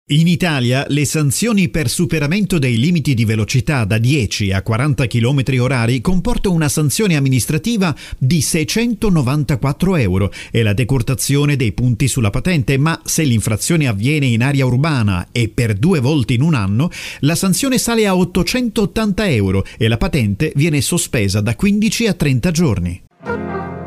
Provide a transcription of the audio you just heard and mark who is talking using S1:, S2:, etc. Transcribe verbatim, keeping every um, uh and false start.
S1: In Italia le sanzioni per superamento dei limiti di velocità da dieci a quaranta chilometri orari comportano una sanzione amministrativa di seicentonovantaquattro euro e la decurtazione dei punti sulla patente, ma se l'infrazione avviene in area urbana e per due volte in un anno, la sanzione sale a ottocentottanta euro e la patente viene sospesa da quindici a trenta giorni.